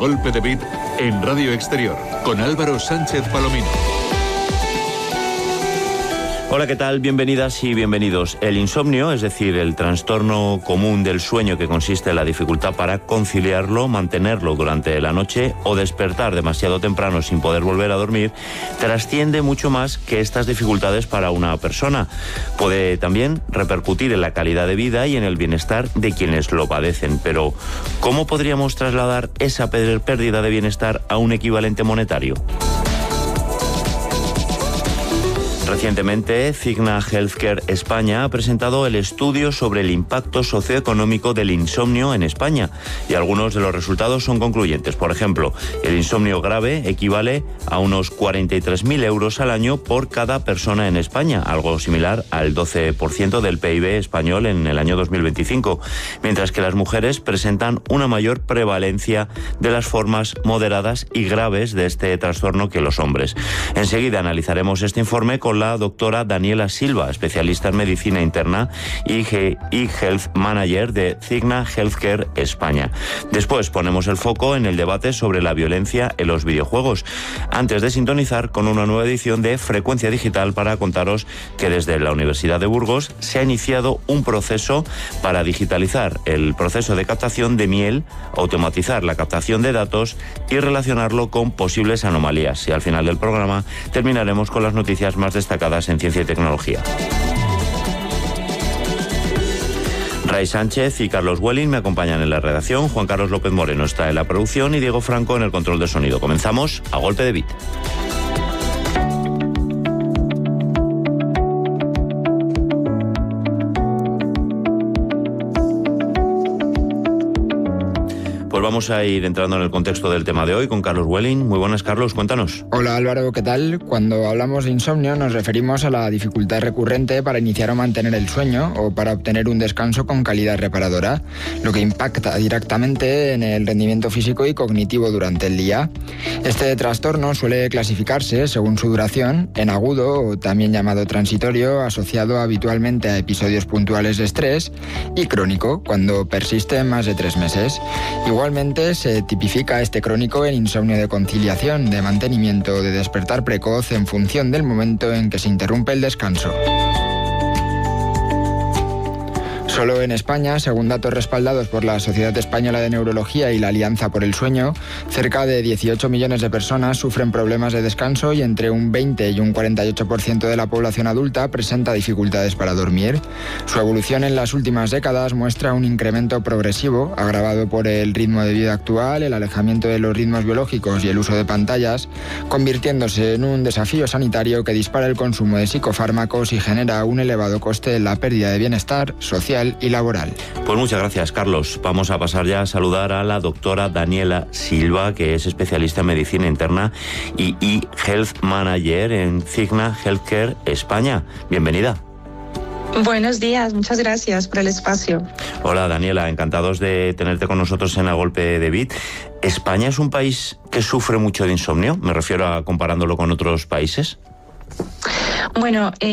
Golpe de Beat en Radio Exterior con Álvaro Sánchez Palomino. Hola, ¿qué tal? Bienvenidas y bienvenidos. El insomnio, es decir, el trastorno común del sueño que consiste en la dificultad para conciliarlo, mantenerlo durante la noche o despertar demasiado temprano sin poder volver a dormir, trasciende mucho más que estas dificultades para una persona. Puede también repercutir en la calidad de vida y en el bienestar de quienes lo padecen. Pero, ¿cómo podríamos trasladar esa pérdida de bienestar a un equivalente monetario? Recientemente, Cigna Healthcare España ha presentado el estudio sobre el impacto socioeconómico del insomnio en España y algunos de los resultados son concluyentes. Por ejemplo, el insomnio grave equivale a unos 43.000 euros al año por cada persona en España, algo similar al 12% del PIB español en el año 2025, mientras que las mujeres presentan una mayor prevalencia de las formas moderadas y graves de este trastorno que los hombres. Enseguida analizaremos este informe con la doctora Daniela Silva, especialista en medicina interna y Health Manager de Cigna Healthcare España. Después ponemos el foco en el debate sobre la violencia en los videojuegos, antes de sintonizar con una nueva edición de Frecuencia Digital para contaros que desde la Universidad de Burgos se ha iniciado un proceso para digitalizar el proceso de captación de miel, automatizar la captación de datos y relacionarlo con posibles anomalías. Y al final del programa terminaremos con las noticias más destacadas en ciencia y tecnología. Ray Sánchez y Carlos Welling me acompañan en la redacción, Juan Carlos López Moreno está en la producción y Diego Franco en el control de sonido. Comenzamos a golpe de beat. Pues vamos a ir entrando en el contexto del tema de hoy con Carlos Welling. Muy buenas, Carlos, cuéntanos. Hola Álvaro, ¿qué tal? Cuando hablamos de insomnio nos referimos a la dificultad recurrente para iniciar o mantener el sueño o para obtener un descanso con calidad reparadora, lo que impacta directamente en el rendimiento físico y cognitivo durante el día. Este trastorno suele clasificarse, según su duración, en agudo o también llamado transitorio, asociado habitualmente a episodios puntuales de estrés, y crónico, cuando persiste más de 3 meses. Igualmente se tipifica este crónico en insomnio de conciliación, de mantenimiento o de despertar precoz en función del momento en que se interrumpe el descanso. Solo en España, según datos respaldados por la Sociedad Española de Neurología y la Alianza por el Sueño, cerca de 18 millones de personas sufren problemas de descanso y entre un 20 y un 48% de la población adulta presenta dificultades para dormir. Su evolución en las últimas décadas muestra un incremento progresivo, agravado por el ritmo de vida actual, el alejamiento de los ritmos biológicos y el uso de pantallas, convirtiéndose en un desafío sanitario que dispara el consumo de psicofármacos y genera un elevado coste en la pérdida de bienestar social y laboral. Pues muchas gracias, Carlos. Vamos a pasar ya a saludar a la doctora Daniela Silva, que es especialista en medicina interna y Health Manager en Cigna Healthcare España. Bienvenida. Buenos días, muchas gracias por el espacio. Hola Daniela, encantados de tenerte con nosotros en A Golpe de Beat. ¿España es un país que sufre mucho de insomnio? Me refiero a comparándolo con otros países. Bueno,